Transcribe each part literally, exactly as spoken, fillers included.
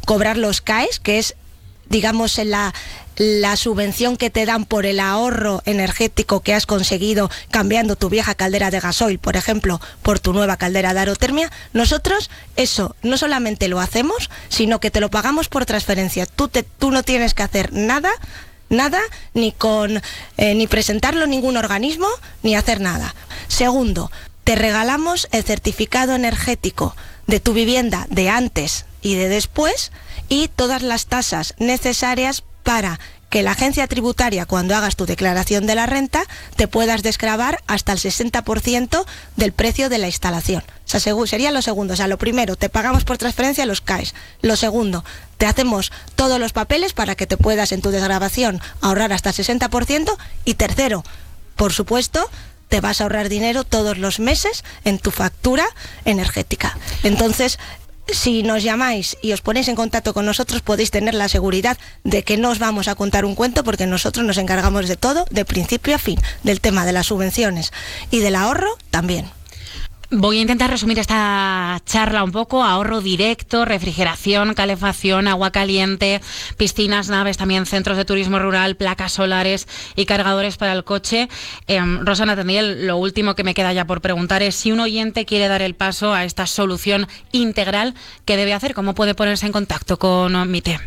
cobrar los C A Es, que es, digamos, en la, la subvención que te dan por el ahorro energético que has conseguido cambiando tu vieja caldera de gasoil, por ejemplo, por tu nueva caldera de aerotermia. Nosotros eso no solamente lo hacemos, sino que te lo pagamos por transferencia. Tú, te, tú no tienes que hacer nada, nada, ni, con, eh, ni presentarlo a ningún organismo, ni hacer nada. Segundo, te regalamos el certificado energético de tu vivienda de antes y de después, y todas las tasas necesarias para que la agencia tributaria, cuando hagas tu declaración de la renta, te puedas desgravar hasta el sesenta por ciento del precio de la instalación. O sea, sería lo segundo. O sea, lo primero, te pagamos por transferencia los C A Es. Lo segundo, te hacemos todos los papeles para que te puedas en tu desgravación ahorrar hasta el sesenta por ciento. Y tercero, por supuesto, te vas a ahorrar dinero todos los meses en tu factura energética. Entonces, si nos llamáis y os ponéis en contacto con nosotros, podéis tener la seguridad de que no os vamos a contar un cuento, porque nosotros nos encargamos de todo, de principio a fin, del tema de las subvenciones y del ahorro también. Voy a intentar resumir esta charla un poco. Ahorro directo, refrigeración, calefacción, agua caliente, piscinas, naves, también centros de turismo rural, placas solares y cargadores para el coche. Eh, Rosa Nathaniel, lo último que me queda ya por preguntar es si un oyente quiere dar el paso a esta solución integral, ¿qué debe hacer? ¿Cómo puede ponerse en contacto con Mite?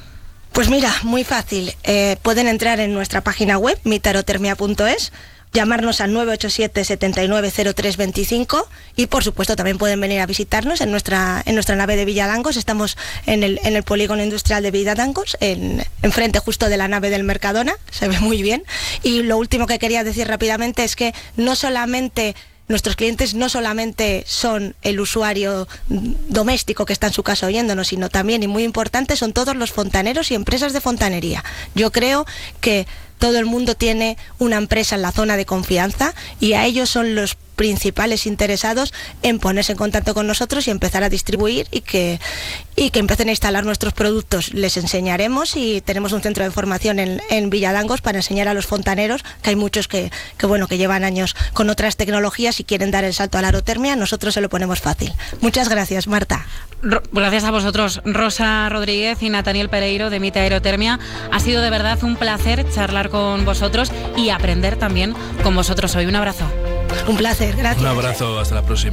Pues mira, muy fácil. Eh, pueden entrar en nuestra página web, mitaerotermia punto es, llamarnos al nueve ocho siete, siete nueve cero tres dos cinco, y por supuesto también pueden venir a visitarnos en nuestra en nuestra nave de Villadangos. Estamos en el en el polígono industrial de Villadangos, en enfrente justo de la nave del Mercadona, se ve muy bien. Y lo último que quería decir rápidamente es que no solamente nuestros clientes no solamente son el usuario doméstico que está en su casa oyéndonos, sino también, y muy importante, son todos los fontaneros y empresas de fontanería. Yo creo que todo el mundo tiene una empresa en la zona de confianza, y a ellos son los principales interesados en ponerse en contacto con nosotros y empezar a distribuir, y que, y que empiecen a instalar nuestros productos. Les enseñaremos, y tenemos un centro de formación en, en Villadangos para enseñar a los fontaneros, que hay muchos que, que, bueno, que llevan años con otras tecnologías y quieren dar el salto a la aerotermia. Nosotros se lo ponemos fácil. Muchas gracias, Marta. Ro- gracias a vosotros, Rosa Rodríguez y Nathaniel Pereiro de Mite Aerotermia. Ha sido de verdad un placer charlar con vosotros y aprender también con vosotros hoy. Un abrazo. Un placer, gracias. Un abrazo, hasta la próxima.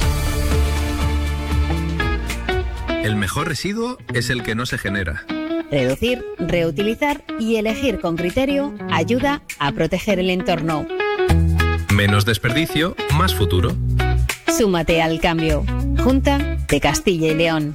El mejor residuo es el que no se genera. Reducir, reutilizar y elegir con criterio ayuda a proteger el entorno. Menos desperdicio, más futuro. Súmate al cambio. Junta de Castilla y León.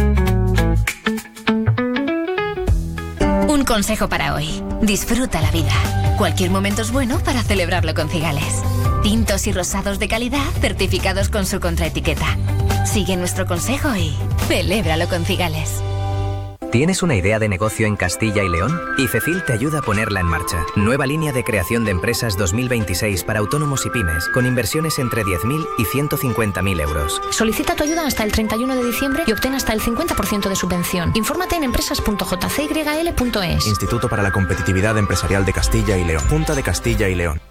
Un consejo para hoy. Disfruta la vida. Cualquier momento es bueno para celebrarlo con Cigales. Tintos y rosados de calidad certificados con su contraetiqueta. Sigue nuestro consejo y celébralo con Cigales. ¿Tienes una idea de negocio en Castilla y León? IFECIL te ayuda a ponerla en marcha. Nueva línea de creación de empresas dos mil veintiséis para autónomos y pymes, con inversiones entre diez mil y ciento cincuenta mil euros. Solicita tu ayuda hasta el treinta y uno de diciembre y obtén hasta el cincuenta por ciento de subvención. Infórmate en empresas punto j c y l punto es. Instituto para la Competitividad Empresarial de Castilla y León. Junta de Castilla y León.